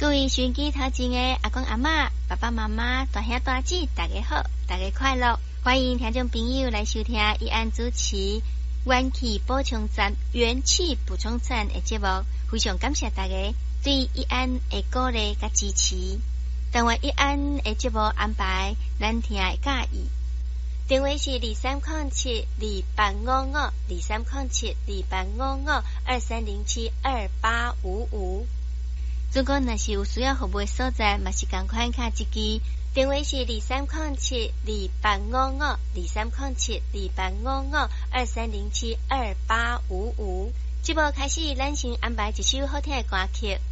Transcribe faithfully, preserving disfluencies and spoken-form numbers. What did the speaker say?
各位收音机头前的阿公阿嬷、爸爸妈妈、大兄大姐，大家好，大家快乐！欢迎听众朋友来收听义安主持元气补充站、元气补充站的节目，非常感谢大家对义安的鼓励甲支持。但愿义安的节目安排，咱听会介意。电话是二三零七二八五五二三零七二八五五二三零七二八五五。如果若是有需要服务的所在，嘛是共款卡一支电话是二三零七二八五五二三零七二八五五二三零七二八五五。节目开始，咱先安排一首好听的歌曲。